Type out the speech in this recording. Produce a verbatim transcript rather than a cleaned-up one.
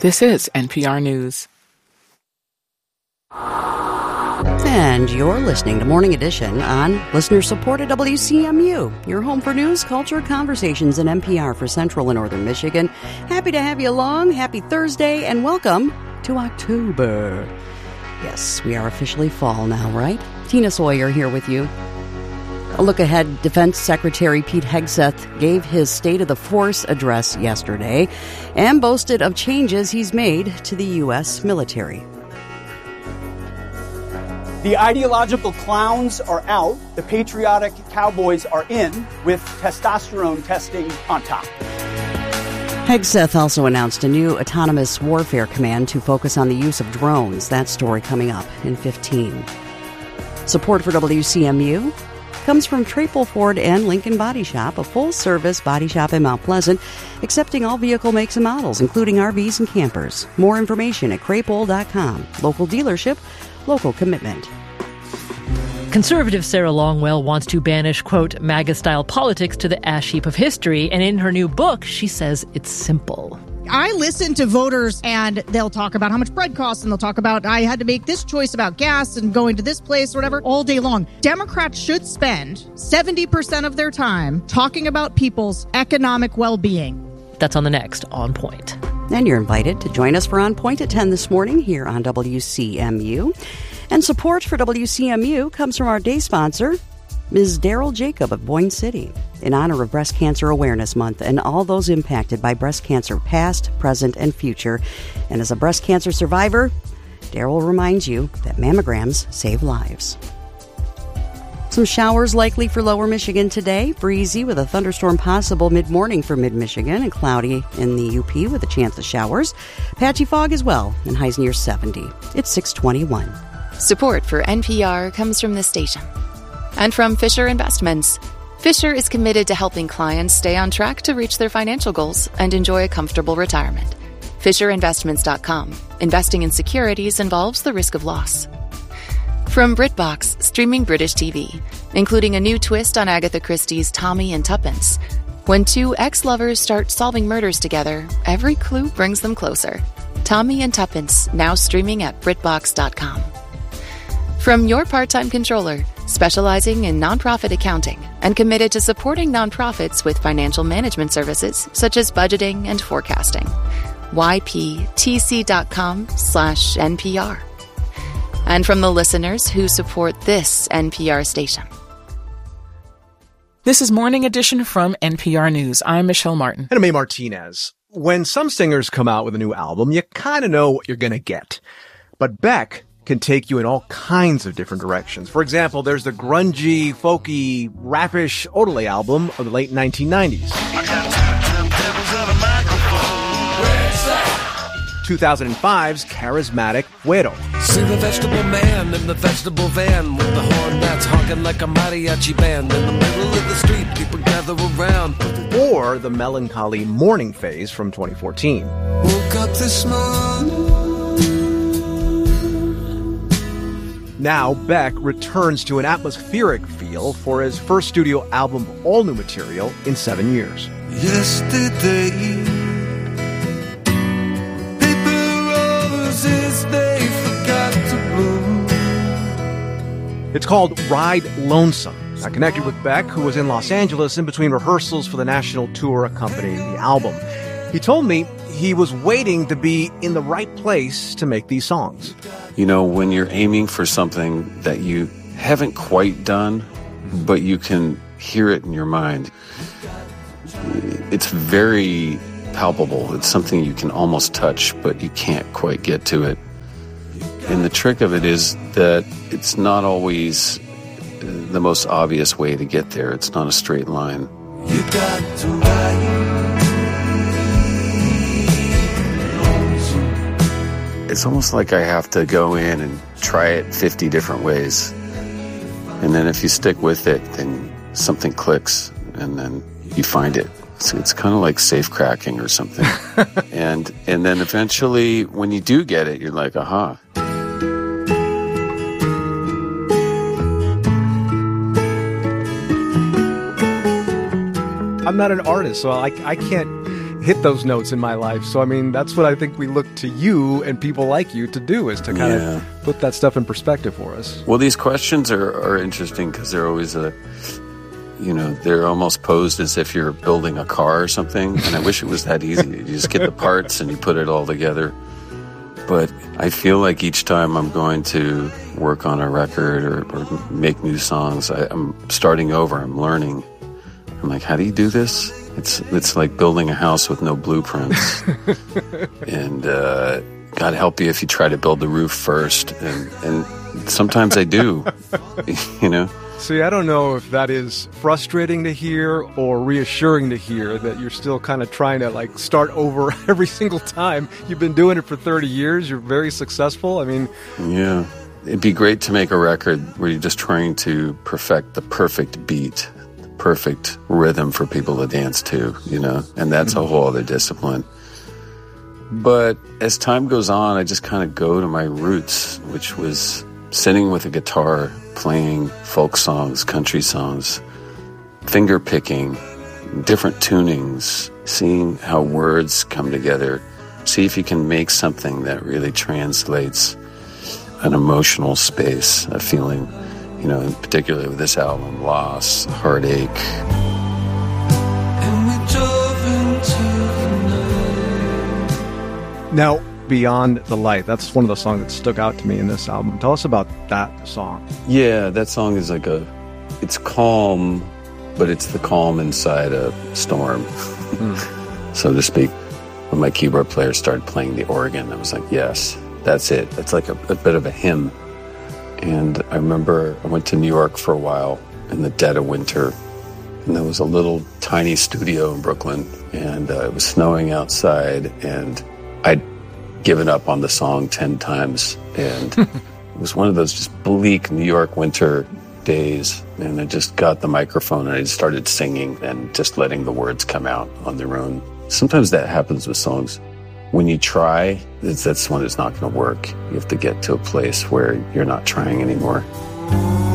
This is N P R News. And you're listening to Morning Edition on listener-supported W C M U, your home for news, culture, conversations, and N P R for Central and Northern Michigan. Happy to have you along. Happy Thursday, and welcome to October. Yes, we are officially fall now, right? Tina Sawyer here with you. A look ahead, Defense Secretary Pete Hegseth gave his State of the Force address yesterday and boasted of changes he's made to the U S military. The ideological clowns are out. The patriotic cowboys are in, with testosterone testing on top. Hegseth also announced a new autonomous warfare command to focus on the use of drones. That story coming up in fifteen. Support for W C M U comes from Trapel Ford and Lincoln Body Shop, a full-service body shop in Mount Pleasant, accepting all vehicle makes and models, including R Vs and campers. More information at crapol dot com. Local dealership, local commitment. Conservative Sarah Longwell wants to banish, quote, MAGA-style politics to the ash heap of history, and in her new book, she says it's simple. I listen to voters, and they'll talk about how much bread costs, and they'll talk about I had to make this choice about gas and going to this place or whatever all day long. Democrats should spend seventy percent of their time talking about people's economic well-being. That's on the next On Point. And you're invited to join us for On Point at ten this morning here on W C M U. And support for W C M U comes from our day sponsor, Miz Daryl Jacob of Boyne City, in honor of Breast Cancer Awareness Month and all those impacted by breast cancer past, present, and future. And as a breast cancer survivor, Daryl reminds you that mammograms save lives. Some showers likely for lower Michigan today. Breezy with a thunderstorm possible mid-morning for mid-Michigan and cloudy in the U P with a chance of showers. Patchy fog as well and highs near seventy. It's six twenty-one. Support for N P R comes from this station and from Fisher Investments. Fisher is committed to helping clients stay on track to reach their financial goals and enjoy a comfortable retirement. Fisher Investments dot com. Investing in securities involves the risk of loss. From BritBox, streaming British T V, including a new twist on Agatha Christie's Tommy and Tuppence. When two ex-lovers start solving murders together, every clue brings them closer. Tommy and Tuppence, now streaming at BritBox dot com. From Your Part-Time Controller, specializing in nonprofit accounting and committed to supporting nonprofits with financial management services such as budgeting and forecasting. Y P T C dot com slash N P R. And from the listeners who support this N P R station. This is Morning Edition from N P R News. I'm Michelle Martin. And I'm A. Martinez. When some singers come out with a new album, you kind of know what you're going to get. But Beck can take you in all kinds of different directions. For example, there's the grungy, folky, rappish Odelay album of the late nineteen nineties. two thousand five's charismatic Güero. See the vegetable man in the vegetable van with the horn that's honking like a mariachi band. In the middle of the street, people gather around. Or the melancholy Morning Phase from twenty fourteen. Woke up this morning. Now, Beck returns to an atmospheric feel for his first studio album of all new material in seven years. Yesterday, paper roses, they forgot to bloom. It's called Ride Lonesome. I connected with Beck, who was in Los Angeles in between rehearsals for the national tour accompanying the album. He told me he was waiting to be in the right place to make these songs. You know, when you're aiming for something that you haven't quite done, but you can hear it in your mind, it's very palpable. It's something you can almost touch, but you can't quite get to it. And the trick of it is that it's not always the most obvious way to get there. It's not a straight line. You got to ride. It's almost like I have to go in and try it fifty different ways. And then if you stick with it, then something clicks, and then you find it. It's, it's kind of like safe cracking or something. and and then eventually, when you do get it, you're like, aha. I'm not an artist, so I, I can't hit those notes in my life. So, I mean, that's what I think we look to you and people like you to do, is to kind Yeah. of put that stuff in perspective for us. Well, these questions are, are interesting because they're always a, you know, they're almost posed as if you're building a car or something. And I wish it was that easy. You just get the parts and you put it all together. But I feel like each time I'm going to work on a record or, or make new songs, I, I'm starting over. I'm learning. I'm like, how do you do this? It's it's like building a house with no blueprints. And uh, God help you if you try to build the roof first. And, and sometimes I do, you know. See, I don't know if that is frustrating to hear or reassuring to hear that you're still kind of trying to like start over every single time. You've been doing it for thirty years. You're very successful. I mean, yeah, it'd be great to make a record where you're just trying to perfect the perfect beat, the perfect rhythm for people to dance to, you know, and that's a whole other discipline. But as time goes on, I just kind of go to my roots, which was sitting with a guitar, playing folk songs, country songs, finger picking, different tunings, seeing how words come together. See if you can make something that really translates an emotional space, a feeling, you know, particularly with this album, loss, heartache. And we drove into the night. now, Beyond the Light, that's one of the songs that stuck out to me in this album. Tell us about that song. Yeah, that song is like a, it's calm, but it's the calm inside a storm, mm. so to speak. When my keyboard player started playing the organ, I was like, yes, that's it. That's like a, a bit of a hymn. And I remember I went to New York for a while in the dead of winter, and there was a little tiny studio in Brooklyn, and uh, it was snowing outside, and I'd given up on the song ten times, and it was one of those just bleak New York winter days, and I just got the microphone and I just started singing and just letting the words come out on their own. Sometimes that happens with songs. When you try, that's when it's not going to work. You have to get to a place where you're not trying anymore.